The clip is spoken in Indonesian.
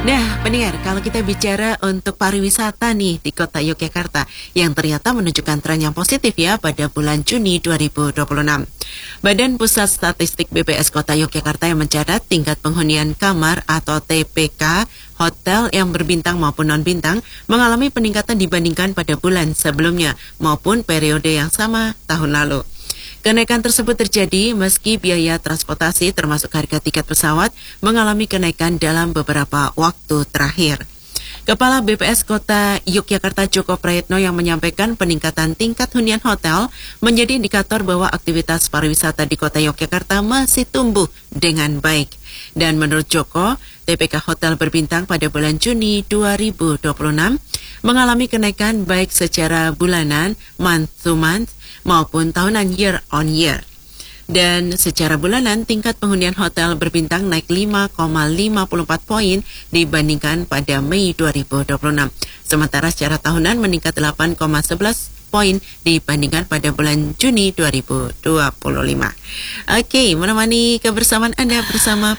Nah, pendengar, kalau kita bicara untuk pariwisata nih di kota Yogyakarta yang ternyata menunjukkan tren yang positif ya pada bulan Juni 2026. Badan Pusat Statistik BPS Kota Yogyakarta yang mencatat tingkat penghunian kamar atau TPK hotel yang berbintang maupun non-bintang mengalami peningkatan dibandingkan pada bulan sebelumnya maupun periode yang sama tahun lalu. Kenaikan tersebut terjadi meski biaya transportasi termasuk harga tiket pesawat mengalami kenaikan dalam beberapa waktu terakhir. Kepala BPS Kota Yogyakarta Joko Prayitno yang menyampaikan peningkatan tingkat hunian hotel menjadi indikator bahwa aktivitas pariwisata di Kota Yogyakarta masih tumbuh dengan baik. Dan menurut Joko, TPK hotel berbintang pada bulan Juni 2026 mengalami kenaikan baik secara bulanan, month to month, maupun tahunan year on year. Dan secara bulanan, tingkat penghunian hotel berbintang naik 5,54 poin dibandingkan pada Mei 2026. Sementara secara tahunan meningkat 8,11 poin dibandingkan pada bulan Juni 2025. Oke, menemani kebersamaan Anda bersama